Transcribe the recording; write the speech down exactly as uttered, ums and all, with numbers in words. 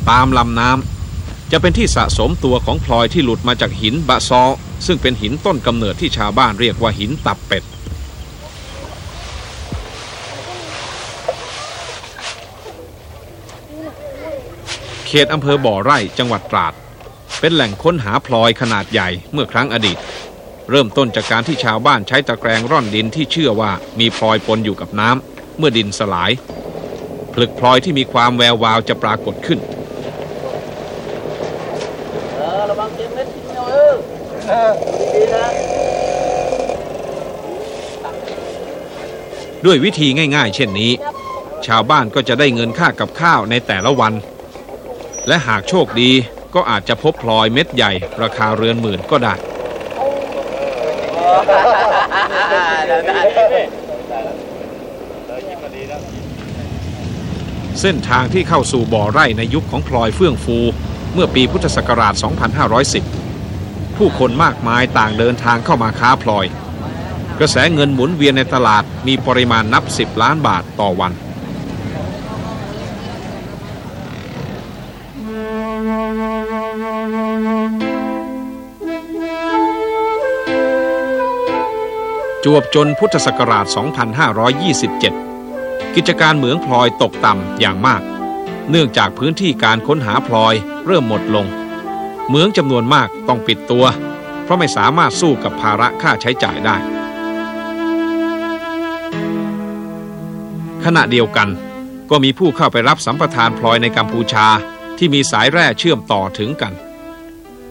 ตามลำน้ำจะเป็นที่สะสมตัวของพลอยที่หลุดมาจากหินบะซอลต์ซึ่งเป็นหินต้นกำเนิดที่ชาวบ้านเรียกว่าหินตับเป็ดเขตอำเภอบ่อไร่จังหวัดตราดเป็นแหล่งค้นหาพลอยขนาดใหญ่เมื่อครั้งอดีตเริ่มต้นจากการที่ชาวบ้านใช้ตะแกรงร่อนดินที่เชื่อว่ามีพลอยปนอยู่กับน้ำเมื่อดินสลายผลึกพลอยที่มีความแวววาวจะปรากฏขึ้นด้วยวิธีง่ายๆเช่นนี้ชาวบ้านก็จะได้เงินค่ากับข้าวในแต่ละวันและหากโชคดีก็อาจจะพบพลอยเม็ดใหญ่ราคาเรือนหมื่นก็ได้เส้นทางที่เข้าสู่บ่อไร่ในยุคของพลอยเฟื่องฟูเมื่อปีพุทธศักราช สองพันห้าร้อยสิบ ผู้คนมากมายต่างเดินทางเข้ามาค้าพลอยกระแสเงินหมุนเวียนในตลาดมีปริมาณนับสิบล้านบาทต่อวันจวบจนพุทธศักราช สองพันห้าร้อยยี่สิบเจ็ด กิจการเหมืองพลอยตกต่ำอย่างมากเนื่องจากพื้นที่การค้นหาพลอยเริ่มหมดลงเหมืองจำนวนมากต้องปิดตัวเพราะไม่สามารถสู้กับภาระค่าใช้จ่ายได้ขณะเดียวกันก็มีผู้เข้าไปรับสัมปทานพลอยในกัมพูชาที่มีสายแร่เชื่อมต่อถึงกัน